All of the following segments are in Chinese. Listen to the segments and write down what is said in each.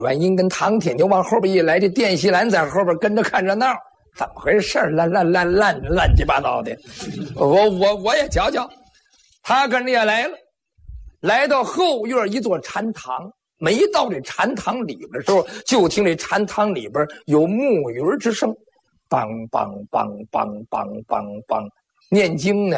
阮英跟唐铁牛往后边一来，这电锡兰在后边跟着看热闹，怎么回事？乱七八糟的。我也瞧瞧，他跟着也来了，来到后院一座禅堂。没到这禅堂里边的时候，就听这禅堂里边有木鱼之声，梆梆梆梆梆梆梆，念经呢，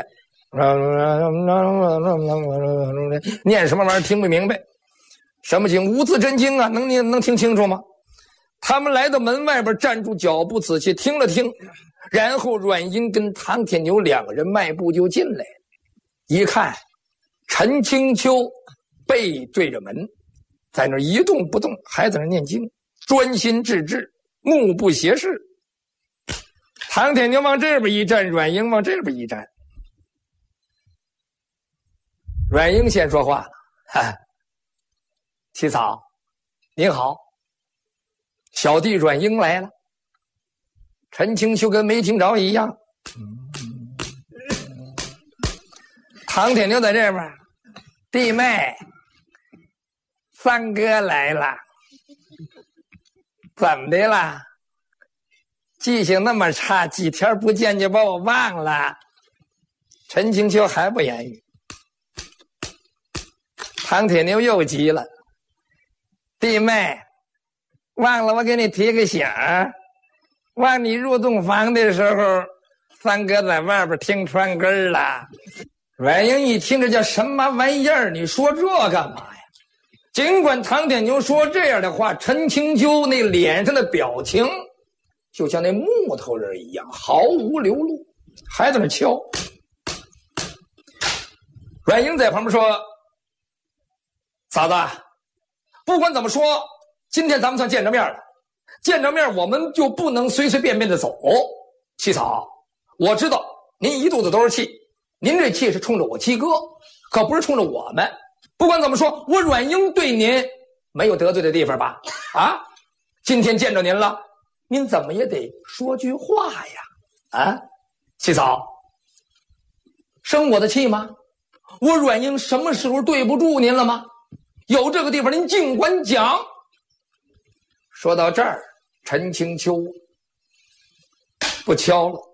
念什么玩意儿听不明白？什么经？无字真经啊，能听清楚吗？他们来到门外边，站住脚步，仔细听了听，然后阮英跟唐铁牛两个人迈步就进来了。一看，陈清秋背对着门，在那一动不动，还在那念经，专心致志，目不斜视。唐铁牛往这边一站，阮英往这边一站。阮英先说话了：“七嫂，您好，小弟阮英来了。”陈清秋跟没听着一样。唐铁牛在这边：“弟妹，三哥来了。怎么的了？记性那么差，几天不见就把我忘了？”陈清秋还不言语。唐铁牛又急了：“弟妹，忘了我给你提个醒儿，忘你入洞房的时候，三哥在外边听穿根了。”阮英一听这叫什么玩意儿？你说这干嘛呀？尽管唐铁牛说这样的话，陈清秋那脸上的表情就像那木头人一样，毫无流露，还在那敲。阮英在旁边说：“嫂子，不管怎么说，今天咱们算见着面了。见着面我们就不能随随便便的走。七嫂，我知道您一肚子都是气，您这气是冲着我七哥，可不是冲着我们。不管怎么说，我阮英对您没有得罪的地方吧？啊，今天见着您了，您怎么也得说句话呀！啊，七嫂，生我的气吗？我阮英什么时候对不住您了吗？有这个地方您尽管讲。”说到这儿，陈清秋不敲了。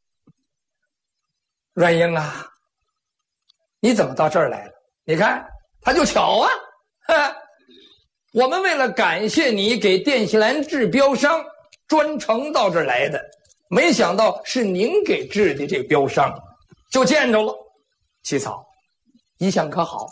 阮英啊，你怎么到这儿来了？你看他就巧啊，我们为了感谢你给电锡兰治标伤，专程到这儿来的，没想到是您给治的这个标伤，就见着了。七嫂，一向可好？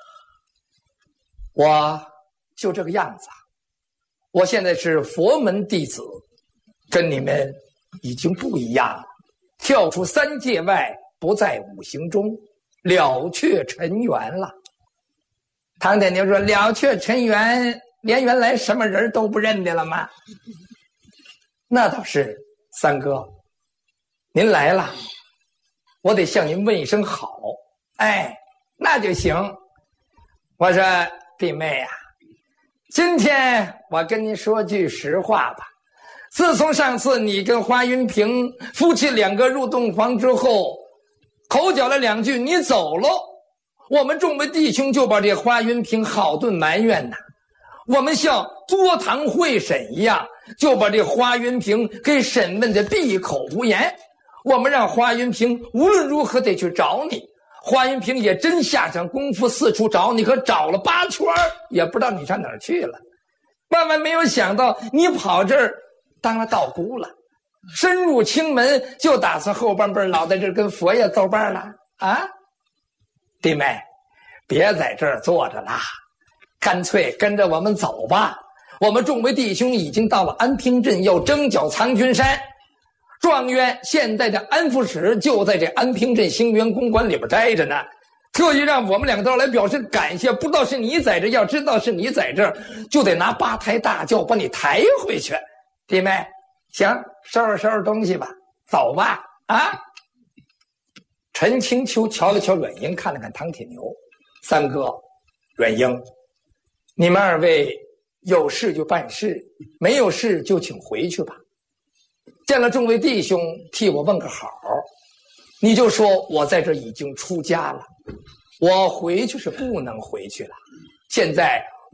我就这个样子啊。我现在是佛门弟子，跟你们已经不一样了，跳出三界外，不在五行中，了却尘缘了。唐铁牛说：“了却尘缘，连原来什么人都不认得了吗？”那倒是，三哥，您来了，我得向您问一声好。哎，那就行。我说弟妹啊，今天我跟您说句实话吧，自从上次你跟花云平夫妻两个入洞房之后，口角了两句，你走了，我们众位弟兄就把这花云平好顿埋怨呐。我们像多堂会审一样，就把这花云平给审问的闭口无言。我们让花云平无论如何得去找你，花云平也真下上功夫四处找你，可找了8圈也不知道你上哪儿去了。万万没有想到你跑这儿当了道姑了，深入清门，就打算后半辈老在这儿跟佛爷奏伴了啊！弟妹，别在这儿坐着了，干脆跟着我们走吧。我们众位弟兄已经到了安平镇，要征剿苍君山。状元现在的安抚使就在这安平镇兴元公馆里边待着呢，特意让我们两个都来表示感谢。不知道是你在这，要知道是你在这儿，就得拿8抬大轿把你抬回去。弟妹，行，收拾收拾东西吧，走吧。啊！陈清秋瞧了瞧阮英，看了看唐铁牛，三哥，阮英，你们二位有事就办事，没有事就请回去吧。见了众位弟兄，替我问个好，你就说我在这已经出家了，我回去是不能回去了。现在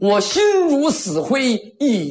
我心如死灰，一